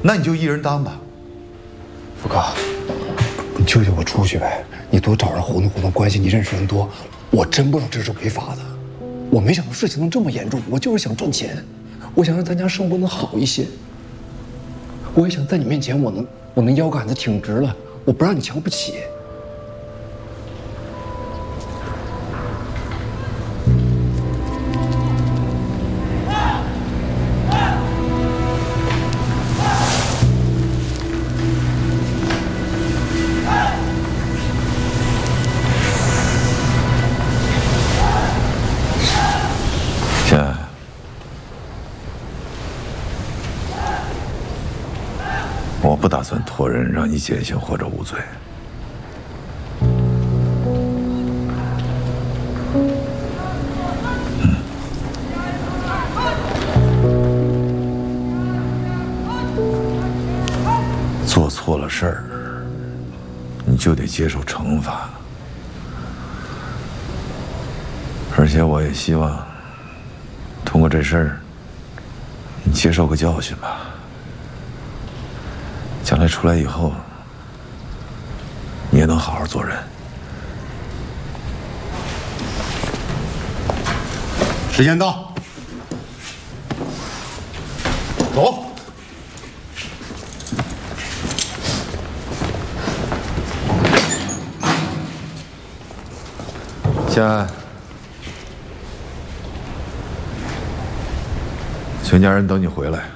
那你就一人当吧。 福哥，你救救我出去呗！你多找人活动活动关系，你认识人多。我真不知道这是违法的，我没想到事情能这么严重。我就是想赚钱，我想让咱家生活能好一些。我也想在你面前，我能腰杆子挺直了，我不让你瞧不起。 我不打算托人让你减刑或者无罪。做错了事儿，你就得接受惩罚。而且我也希望通过这事儿，你接受个教训吧。将来出来以后，你也能好好做人。 时间到，走。 夏安，全家人等你回来。